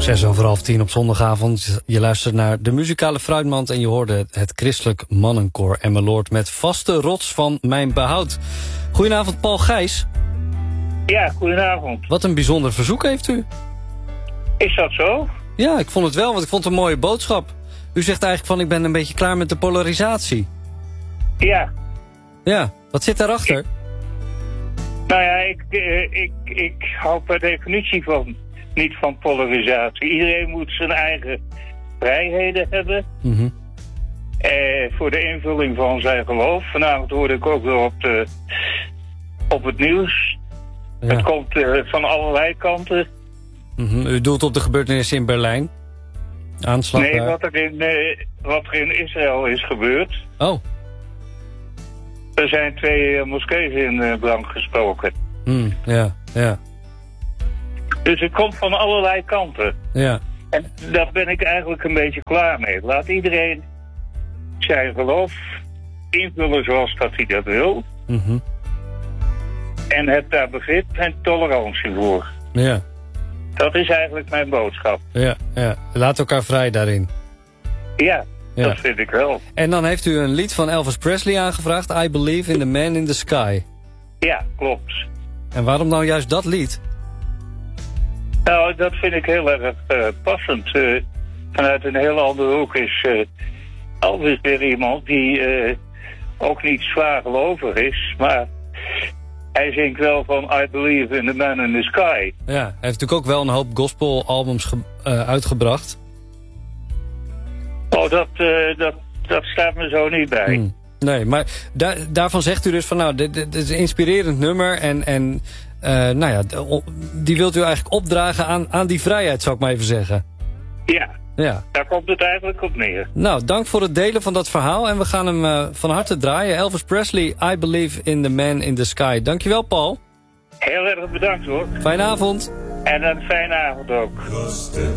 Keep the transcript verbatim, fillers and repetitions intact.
Zes over half tien op zondagavond. Je luistert naar de muzikale fruitmand en je hoorde het, het christelijk mannenkoor Emmeloord met Vaste Rots van Mijn Behoud. Goedenavond, Paul Gijs. Ja, goedenavond. Wat een bijzonder verzoek heeft u. Is dat zo? Ja, ik vond het wel, want ik vond het een mooie boodschap. U zegt eigenlijk van, ik ben een beetje klaar met de polarisatie. Ja. Ja, wat zit daarachter? Ik, nou ja, ik, eh, ik, ik hou per definitie van niet van polarisatie. Iedereen moet zijn eigen vrijheden hebben. Mm-hmm. eh, voor de invulling van zijn geloof. Vanavond hoorde ik ook weer op, de, op het nieuws. Ja. Het komt eh, van allerlei kanten. Mm-hmm. U doelt op de gebeurtenissen in Berlijn? Aanslag Nee, daar? wat er, in, eh, wat er in Israël is gebeurd. Oh. Er zijn twee uh, moskeeën in uh, brand gesproken. Mm, ja, ja, Dus het komt van allerlei kanten. ja. En daar ben ik eigenlijk een beetje klaar mee. Laat iedereen zijn geloof invullen zoals dat hij dat wil. Mm-hmm. En heb daar begrip en tolerantie voor. Ja, Dat is eigenlijk mijn boodschap. ja, ja. Laat elkaar vrij daarin. Ja, Ja. dat vind ik wel. En dan heeft u een lied van Elvis Presley aangevraagd, I Believe in the Man in the Sky. Ja, klopt. En waarom nou juist dat lied? Nou, dat vind ik heel erg uh, passend. Uh, vanuit een heel andere hoek is uh, Elvis weer iemand die uh, ook niet zwaar gelovig is, maar hij zingt wel van I Believe in the Man in the Sky. Ja, hij heeft natuurlijk ook wel een hoop gospelalbums ge- uh, uitgebracht. Oh, dat, uh, dat, dat staat me zo niet bij. Hmm. Nee, maar da- daarvan zegt u dus van nou, dit, dit is een inspirerend nummer en, en uh, nou ja, d- die wilt u eigenlijk opdragen aan, aan die vrijheid, zou ik maar even zeggen. Ja, Ja. daar komt het eigenlijk op neer. Nou, dank voor het delen van dat verhaal en we gaan hem uh, van harte draaien. Elvis Presley, I Believe in the Man in the Sky. Dankjewel, Paul. Heel erg bedankt hoor. Fijne avond. En een fijne avond ook.